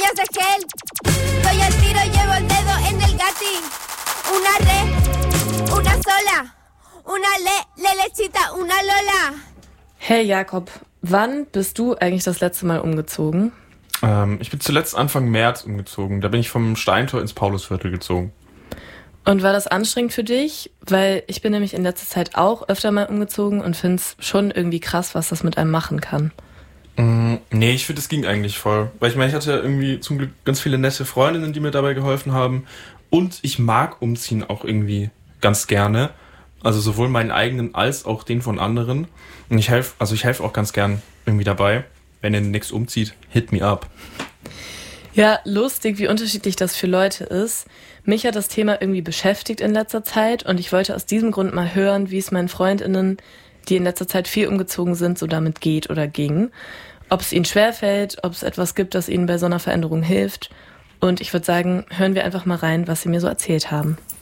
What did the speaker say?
Dios es que él. Doy el tiro, llevo el dedo en el gati. Una re, una sola. Una lechita, una Lola. Hey Jakob, wann bist du eigentlich das letzte Mal umgezogen? Ich bin zuletzt Anfang März umgezogen. Da bin ich vom Steintor ins Paulusviertel gezogen. Und war das anstrengend für dich? Weil ich bin nämlich in letzter Zeit auch öfter mal umgezogen und finde es schon irgendwie krass, was das mit einem machen kann. Nee, ich finde, es ging eigentlich voll. Weil ich meine, ich hatte irgendwie zum Glück ganz viele nette Freundinnen, die mir dabei geholfen haben. Und ich mag umziehen auch irgendwie ganz gerne. Also sowohl meinen eigenen als auch den von anderen. Und ich helfe auch ganz gern irgendwie dabei. Wenn ihr nichts umzieht, hit me up. Ja, lustig, wie unterschiedlich das für Leute ist. Mich hat das Thema irgendwie beschäftigt in letzter Zeit und ich wollte aus diesem Grund mal hören, wie es meinen FreundInnen, die in letzter Zeit viel umgezogen sind, so damit geht oder ging. Ob es ihnen schwerfällt, ob es etwas gibt, das ihnen bei so einer Veränderung hilft. Und ich würde sagen, hören wir einfach mal rein, was sie mir so erzählt haben.